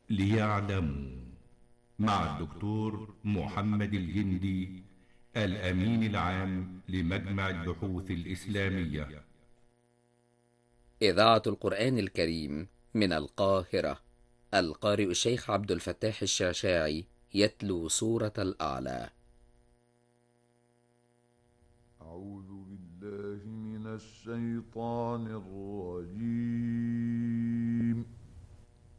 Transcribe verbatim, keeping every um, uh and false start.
ليعلموا مع الدكتور محمد الجندي الأمين العام لمجمع البحوث الإسلامية. إذاعة القرآن الكريم من القاهرة. القارئ الشيخ عبد الفتاح الشعشاعي يتلو سورة الأعلى. أعوذ بالله من الشيطان الرجيم.